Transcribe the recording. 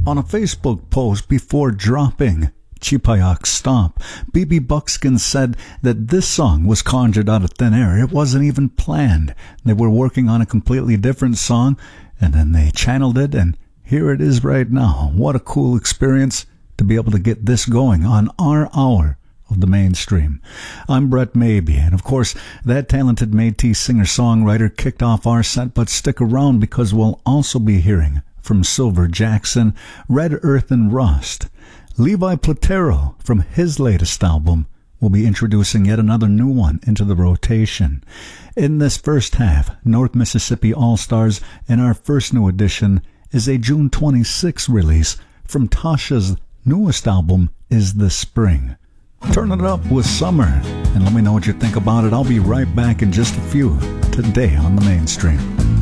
On a Facebook post before dropping Chipayak Stop, BB Buckskin said that this song was conjured out of thin air. It wasn't even planned. They were working on a completely different song, and then they channeled it, and here it is right now. What a cool experience to be able to get this going on our hour of the mainstream. I'm Brett Maybe, and of course, that talented Métis singer-songwriter kicked off our set, but stick around because we'll also be hearing from Silver Jackson, Red Earth and Rust. Levi Platero, from his latest album, will be introducing yet another new one into the rotation. In this first half, North Mississippi All-Stars, and our first new edition is a June 26 release from Tasha's newest album, Is This Spring. Turn it up with Summer, and let me know what you think about it. I'll be right back in just a few, today on the mainstream.